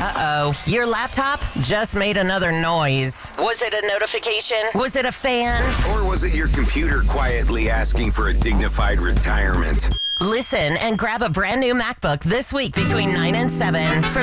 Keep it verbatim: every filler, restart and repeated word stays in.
Uh-oh. Your laptop just made another noise. Was it a notification? Was it a fan? Or was it your computer quietly asking for a dignified retirement? Listen and grab a brand new MacBook this week between nine and seven from